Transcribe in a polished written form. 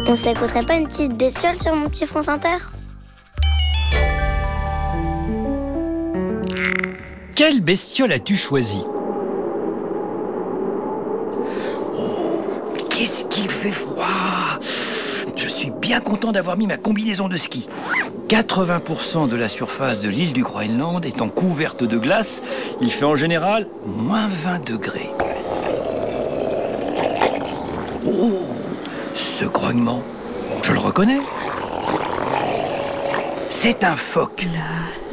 On s'écouterait pas une petite bestiole sur mon petit France Inter? Quelle bestiole as-tu choisi? Qu'est-ce qu'il fait froid! Je suis bien content d'avoir mis ma combinaison de ski. 80% de la surface de l'île du Groenland étant couverte de glace, il fait en général moins 20 degrés. Oh, ce grognement, je le reconnais. C'est un phoque.